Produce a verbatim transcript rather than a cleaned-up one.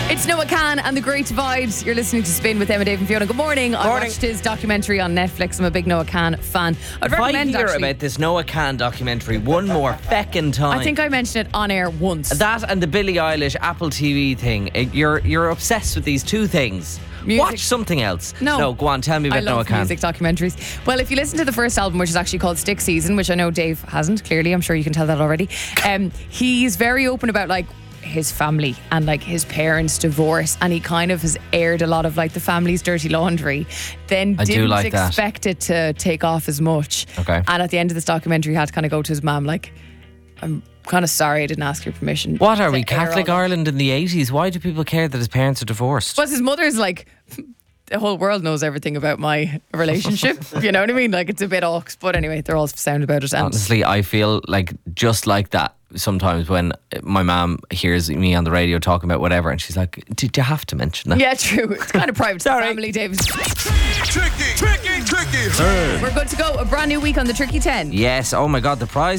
It's Noah Khan and the Great Divide. You're listening to Spin with Emma, Dave and Fiona. Good morning. I Morning. watched his documentary on Netflix. I'm a big Noah Khan fan. I'd If I recommend hear actually. about this Noah Khan documentary one more feckin' time. I think I mentioned it on air once. that and the Billie Eilish Apple T V thing. it- You're you're obsessed with these two things. Music. Watch something else. No. No, go on, tell me I about Noah love Khan. music documentaries. Well, if you listen to the first album, which is actually called Stick Season, which I know Dave hasn't, clearly, I'm sure you can tell that already. Um, he's very open about like his family and like his parents' divorce, and he kind of has aired a lot of like the family's dirty laundry. Then I do didn't like that. expect it to take off as much. Okay. And at the end of this documentary, he had to kind of go to his mum like, I'm kind of sorry I didn't ask your permission. What are to we, air Catholic all that." Ireland in the eighties? Why do people care that his parents are divorced? But his mother's like, the whole world knows everything about my relationship. You know what I mean? Like, it's a bit ox. But anyway, they're all sound about it. And Honestly, I feel like just like that sometimes when my mum hears me on the radio talking about whatever and she's like, did you have to mention that? yeah, true. It's kind of private Sorry. family, Davis. Tricky, tricky, tricky. We're good to go. A brand new week on the Tricky ten. Yes, oh my God, the prize